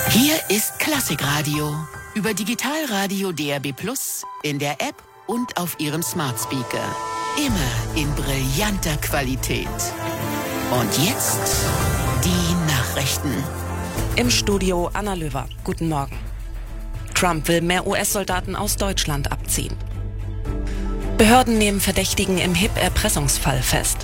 Hier ist Klassikradio über Digitalradio DAB+, in der App und auf Ihrem Smart Speaker. Immer in brillanter Qualität. Und jetzt die Nachrichten. Im Studio Anna Löwer. Guten Morgen. Trump will mehr US-Soldaten aus Deutschland abziehen. Behörden nehmen Verdächtigen im HIP-Erpressungsfall fest.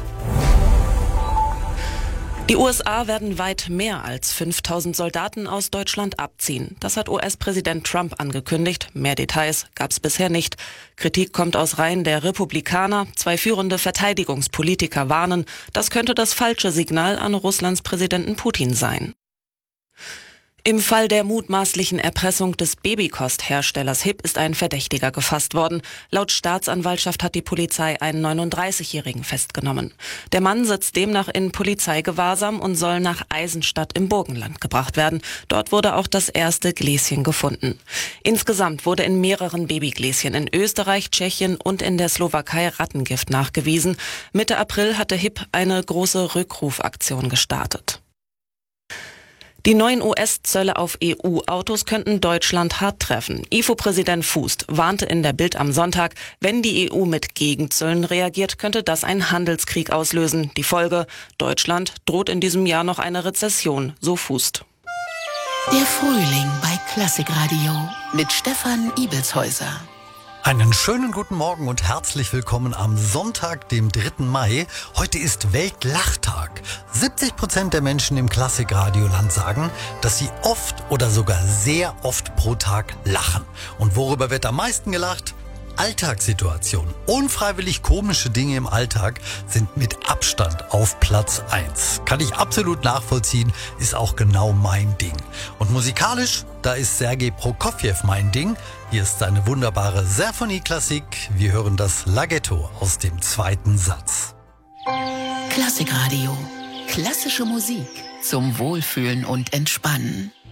Die USA werden weit mehr als 5.000 Soldaten aus Deutschland abziehen. Das hat US-Präsident Trump angekündigt. Mehr Details gab es bisher nicht. Kritik kommt aus Reihen der Republikaner. 2 führende Verteidigungspolitiker warnen, das könnte das falsche Signal an Russlands Präsidenten Putin sein. Im Fall der mutmaßlichen Erpressung des Babykostherstellers HIP ist ein Verdächtiger gefasst worden. Laut Staatsanwaltschaft hat die Polizei einen 39-Jährigen festgenommen. Der Mann sitzt demnach in Polizeigewahrsam und soll nach Eisenstadt im Burgenland gebracht werden. Dort wurde auch das erste Gläschen gefunden. Insgesamt wurde in mehreren Babygläschen in Österreich, Tschechien und in der Slowakei Rattengift nachgewiesen. Mitte April hatte HIP eine große Rückrufaktion gestartet. Die neuen US-Zölle auf EU-Autos könnten Deutschland hart treffen. IFO-Präsident Fußt warnte in der Bild am Sonntag, wenn die EU mit Gegenzöllen reagiert, könnte das einen Handelskrieg auslösen. Die Folge: Deutschland droht in diesem Jahr noch eine Rezession, so Fußt. Der Frühling bei Klassikradio mit Stefan Ibelshäuser. Einen schönen guten Morgen und herzlich willkommen am Sonntag, dem 3. Mai. Heute ist Weltlachtag. 70% der Menschen im Klassikradioland sagen, dass sie oft oder sogar sehr oft pro Tag lachen. Und worüber wird am meisten gelacht? Alltagssituationen. Unfreiwillig komische Dinge im Alltag sind mit Abstand auf Platz 1. Kann ich absolut nachvollziehen, ist auch genau mein Ding. Und musikalisch, da ist Sergei Prokofjew mein Ding. Hier ist seine wunderbare Sinfonieklassik. Wir hören das Laghetto aus dem 2. Satz. Klassikradio. Klassische Musik zum Wohlfühlen und Entspannen.